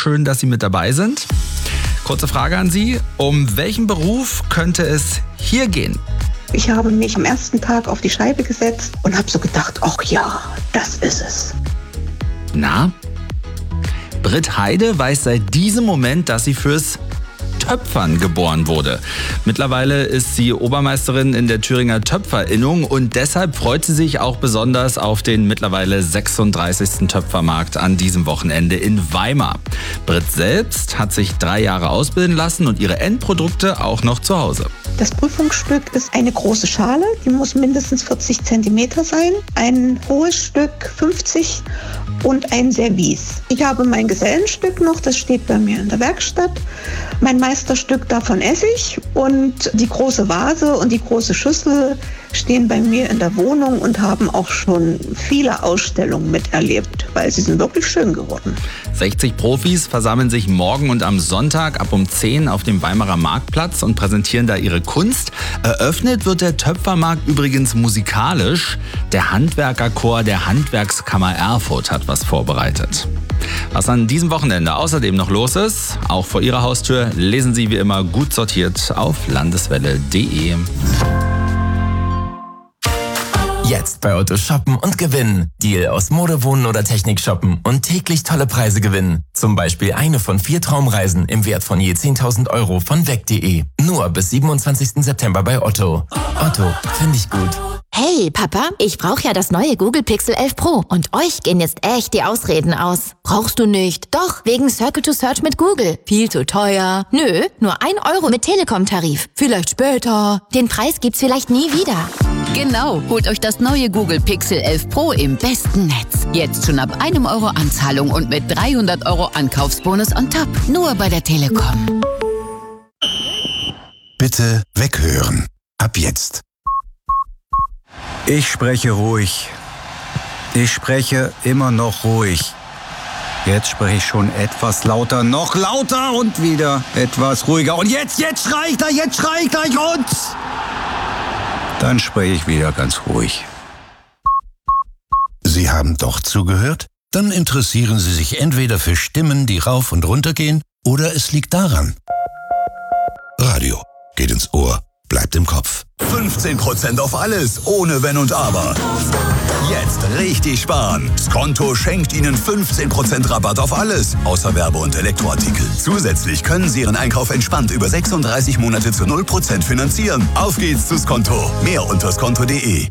schön, dass Sie mit dabei sind. Kurze Frage an Sie. Um welchen Beruf könnte es hier gehen? Ich habe mich am ersten Tag auf die Scheibe gesetzt und habe so gedacht, ach ja, das ist es. Na? Britt Heide weiß seit diesem Moment, dass sie fürs Töpfern geboren wurde. Mittlerweile ist sie Obermeisterin in der Thüringer Töpferinnung und deshalb freut sie sich auch besonders auf den mittlerweile 36. Töpfermarkt an diesem Wochenende in Weimar. Britt selbst hat sich 3 Jahre ausbilden lassen und ihre Endprodukte auch noch zu Hause. Das Prüfungsstück ist eine große Schale, die muss mindestens 40 cm sein, ein hohes Stück 50 und ein Service. Ich habe mein Gesellenstück noch, das steht bei mir in der Werkstatt. Mein Meisterstück, davon esse ich, und die große Vase und die große Schüssel stehen bei mir in der Wohnung und haben auch schon viele Ausstellungen miterlebt, weil sie sind wirklich schön geworden. 60 Profis versammeln sich morgen und am Sonntag ab um 10 auf dem Weimarer Marktplatz und präsentieren da ihre Kunst. Eröffnet wird der Töpfermarkt übrigens musikalisch. Der Handwerkerchor der Handwerkskammer Erfurt hat was vorbereitet. Was an diesem Wochenende außerdem noch los ist, auch vor Ihrer Haustür, lesen Sie wie immer gut sortiert auf landeswelle.de. Jetzt bei Otto shoppen und gewinnen. Deal aus Mode, Wohnen oder Technik shoppen und täglich tolle Preise gewinnen. Zum Beispiel eine von 4 Traumreisen im Wert von je 10.000 Euro von weg.de. Nur bis 27. September bei Otto. Otto, finde ich gut. Hey Papa, ich brauche ja das neue Google Pixel 11 Pro und euch gehen jetzt echt die Ausreden aus. Brauchst du nicht? Doch, wegen Circle to Search mit Google. Viel zu teuer. Nö, nur 1 Euro mit Telekom-Tarif. Vielleicht später. Den Preis gibt's vielleicht nie wieder. Genau, holt euch das neue Google Pixel 11 Pro im besten Netz. Jetzt schon ab 1 Euro Anzahlung und mit 300 Euro Ankaufsbonus on top. Nur bei der Telekom. Bitte weghören. Ab jetzt. Ich spreche ruhig. Ich spreche immer noch ruhig. Jetzt spreche ich schon etwas lauter, noch lauter und wieder etwas ruhiger. Und jetzt schrei ich gleich und... Dann spreche ich wieder ganz ruhig. Sie haben doch zugehört? Dann interessieren Sie sich entweder für Stimmen, die rauf und runter gehen, oder es liegt daran. Radio geht ins Ohr, bleibt im Kopf. 15% auf alles, ohne Wenn und Aber. Jetzt richtig sparen. Skonto schenkt Ihnen 15% Rabatt auf alles, außer Werbe- und Elektroartikel. Zusätzlich können Sie Ihren Einkauf entspannt über 36 Monate zu 0% finanzieren. Auf geht's zu Skonto. Mehr unter skonto.de.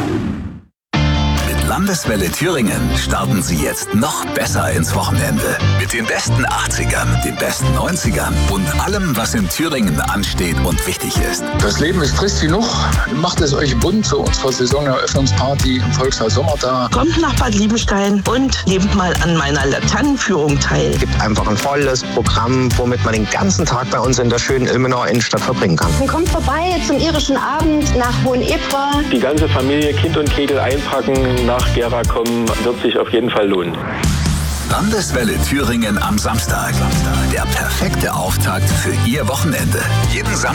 Landeswelle Thüringen starten Sie jetzt noch besser ins Wochenende. Mit den besten 80ern, den besten 90ern und allem, was in Thüringen ansteht und wichtig ist. Das Leben ist trist genug. Macht es euch bunt zu unserer Saisoneröffnungsparty im Volkshaus Sommertag. Kommt nach Bad Liebenstein und nehmt mal an meiner Laternenführung teil. Es gibt einfach ein volles Programm, womit man den ganzen Tag bei uns in der schönen Ilmenauer Innenstadt verbringen kann. Und kommt vorbei zum irischen Abend nach Hohenebra. Die ganze Familie, Kind und Kegel einpacken, nach Gera kommen, wird sich auf jeden Fall lohnen. Landeswelle Thüringen am Samstag. Der perfekte Auftakt für Ihr Wochenende. Jeden Samstag